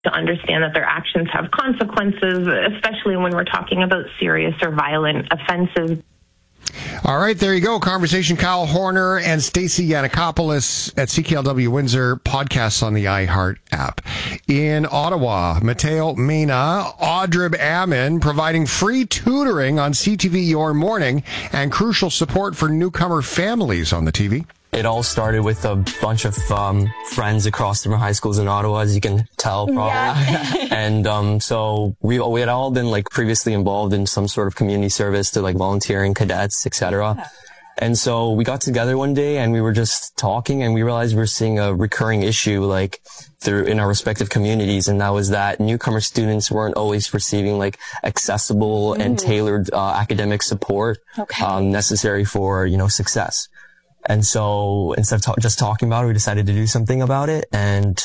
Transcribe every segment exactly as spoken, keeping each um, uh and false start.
to understand that their actions have consequences, especially when we're talking about serious or violent offenses. All right, there you go. Conversation Kyle Horner and Stacey Yannikopoulos at C K L W Windsor, podcasts on the iHeart app. In Ottawa, Mateo Mena, Audrib Ammon providing free tutoring on C T V Your Morning and crucial support for newcomer families on the T V. It all started with a bunch of um, friends across different high schools in Ottawa, as you can tell, probably. Yeah. And um, so we we had all been like previously involved in some sort of community service, to like volunteering, cadets, et cetera. Yeah. And so we got together one day and we were just talking, and we realized we were seeing a recurring issue like through in our respective communities, and that was that newcomer students weren't always receiving like accessible mm. and tailored uh, academic support okay. um, necessary for, you know, success. And so instead of ta- just talking about it, we decided to do something about it. And,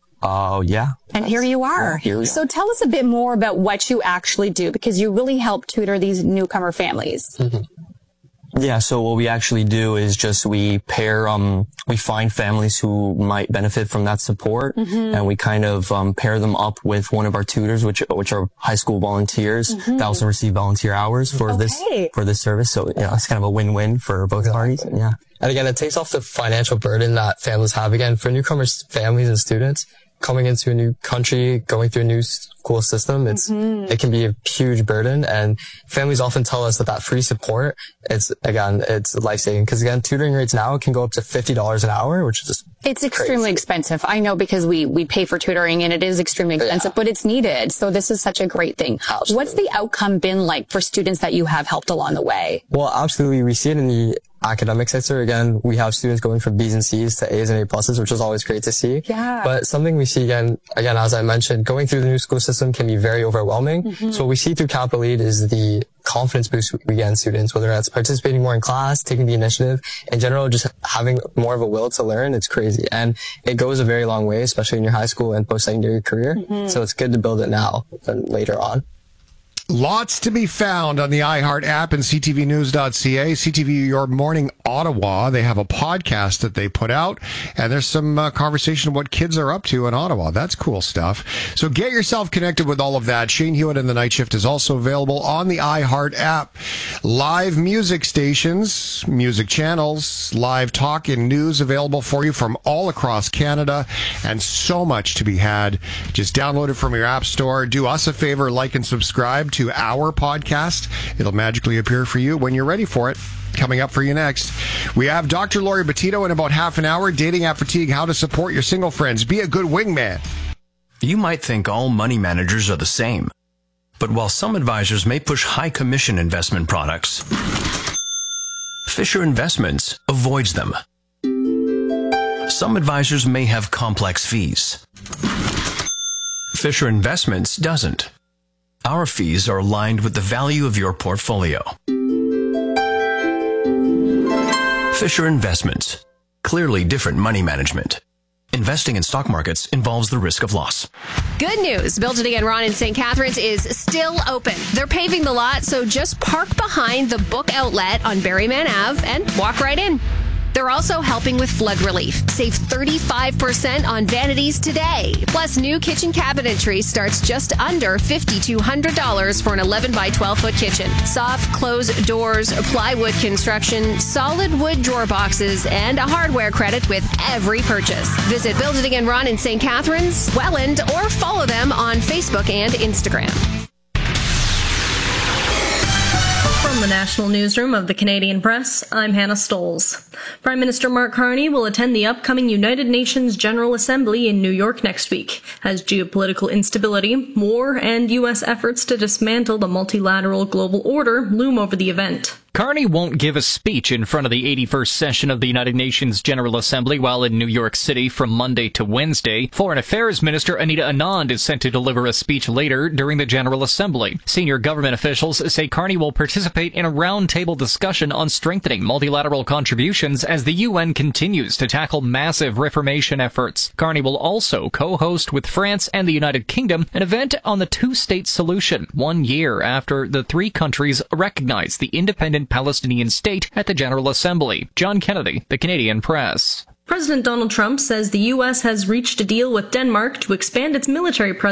uh, yeah. And here you are. Yeah, here we so are. Tell us a bit more about what you actually do, because you really help tutor these newcomer families. Mm-hmm. Yeah. So what we actually do is just we pair, um, we find families who might benefit from that support, mm-hmm. and we kind of, um, pair them up with one of our tutors, which, which are high school volunteers mm-hmm. that also receive volunteer hours for okay. this, for this service. So, you know, it's kind of a win-win for both parties. Yeah. And again, it takes off the financial burden that families have. Again, for newcomers, families and students coming into a new country, going through a new school system, it's, mm-hmm. it can be a huge burden. And families often tell us that that free support, it's, again, it's life-saving. Because again, tutoring rates now can go up to fifty dollars an hour, which is just It's extremely crazy. expensive. I know, because we, we pay for tutoring and it is extremely expensive, yeah. but it's needed. So this is such a great thing. Absolutely. What's the outcome been like for students that you have helped along the way? Well, absolutely. We see it in the academic sector. Again, we have students going from B's and C's to A's and A pluses, which is always great to see. Yeah. But something we see again, again, as I mentioned, going through the new school system can be very overwhelming. Mm-hmm. So what we see through Capital Lead is the confidence boost we get in students, whether that's participating more in class, taking the initiative, in general, just having more of a will to learn. It's crazy. And it goes a very long way, especially in your high school and post-secondary career. Mm-hmm. So it's good to build it now than later on. Lots to be found on the iHeart app and c t v news dot c a. C T V Your Morning Ottawa, they have a podcast that they put out, and there's some uh, conversation of what kids are up to in Ottawa. That's cool stuff. So get yourself connected with all of that. Shane Hewitt and the Night Shift is also available on the iHeart app. Live music stations, music channels, live talk and news available for you from all across Canada, and so much to be had. Just download it from your app store. Do us a favor, like and subscribe to our podcast. It'll magically appear for you when you're ready for it. Coming up for you next, we have Doctor Lori Betito in about half an hour. Dating app fatigue, how to support your single friends. Be a good wingman. You might think all money managers are the same, but while some advisors may push high commission investment products, Fisher Investments avoids them. Some advisors may have complex fees. Fisher Investments doesn't. Our fees are aligned with the value of your portfolio. Fisher Investments. Clearly different money management. Investing in stock markets involves the risk of loss. Good news. Build It Again Ron in Saint Catharines is still open. They're paving the lot, so just park behind the book outlet on Berryman Avenue and walk right in. They're also helping with flood relief. Save thirty-five percent on vanities today. Plus, new kitchen cabinetry starts just under five thousand two hundred dollars for an eleven by twelve foot kitchen. Soft close doors, plywood construction, solid wood drawer boxes, and a hardware credit with every purchase. Visit Build It Again Ron in Saint Catharines, Welland, or follow them on Facebook and Instagram. From the National Newsroom of the Canadian Press, I'm Hannah Stolz. Prime Minister Mark Carney will attend the upcoming United Nations General Assembly in New York next week, as geopolitical instability, war, and U S efforts to dismantle the multilateral global order loom over the event. Carney won't give a speech in front of the eighty-first session of the United Nations General Assembly while in New York City from Monday to Wednesday. Foreign Affairs Minister Anita Anand is set to deliver a speech later during the General Assembly. Senior government officials say Carney will participate in a roundtable discussion on strengthening multilateral contributions as the U N continues to tackle massive reformation efforts. Carney will also co-host with France and the United Kingdom an event on the two-state solution, one year after the three countries recognized the independent Palestinian state at the General Assembly. John Kennedy, The Canadian Press. President Donald Trump says the U S has reached a deal with Denmark to expand its military presence